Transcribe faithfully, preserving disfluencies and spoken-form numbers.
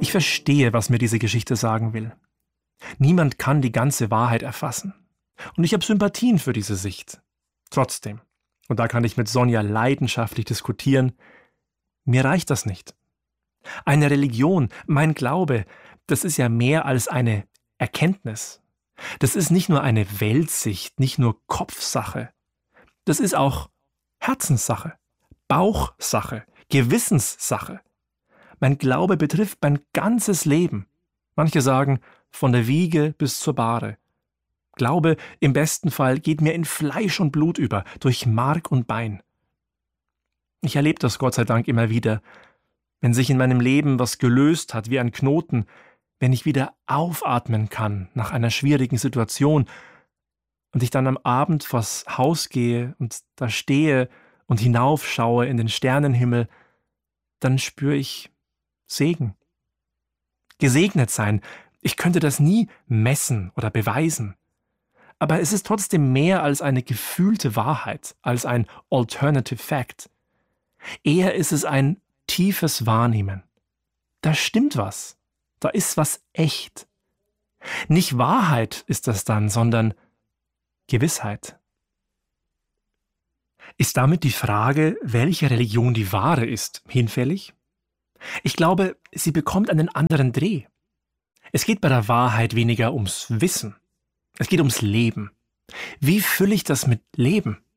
Ich verstehe, was mir diese Geschichte sagen will. Niemand kann die ganze Wahrheit erfassen. Und ich habe Sympathien für diese Sicht. Trotzdem, und da kann ich mit Sonja leidenschaftlich diskutieren, mir reicht das nicht. Eine Religion, mein Glaube, das ist ja mehr als eine Erkenntnis. Das ist nicht nur eine Weltsicht, nicht nur Kopfsache. Das ist auch Herzenssache, Bauchsache, Gewissenssache. Mein Glaube betrifft mein ganzes Leben. Manche sagen, von der Wiege bis zur Bahre. Glaube im besten Fall geht mir in Fleisch und Blut über, durch Mark und Bein. Ich erlebe das Gott sei Dank immer wieder, wenn sich in meinem Leben was gelöst hat wie ein Knoten, wenn ich wieder aufatmen kann nach einer schwierigen Situation und ich dann am Abend vors Haus gehe und da stehe und hinaufschaue in den Sternenhimmel, dann spüre ich Segen. Gesegnet sein, ich könnte das nie messen oder beweisen. Aber es ist trotzdem mehr als eine gefühlte Wahrheit, als ein Alternative Fact. Eher ist es ein tiefes Wahrnehmen. Da stimmt was. Da ist was echt. Nicht Wahrheit ist das dann, sondern Gewissheit. Ist damit die Frage, welche Religion die wahre ist, hinfällig? Ich glaube, sie bekommt einen anderen Dreh. Es geht bei der Wahrheit weniger ums Wissen. Es geht ums Leben. Wie fülle ich das mit Leben?